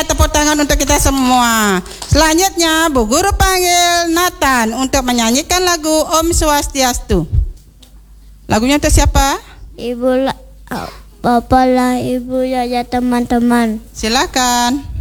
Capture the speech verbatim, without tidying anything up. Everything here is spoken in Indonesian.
Oke, tepuk tangan untuk kita semua. Selanjutnya Bu Guru panggil Nathan untuk menyanyikan lagu Om Swastiastu. Lagunya untuk siapa? Ibu lah, Bapak lah, Ibu ya, ya teman-teman. Silakan.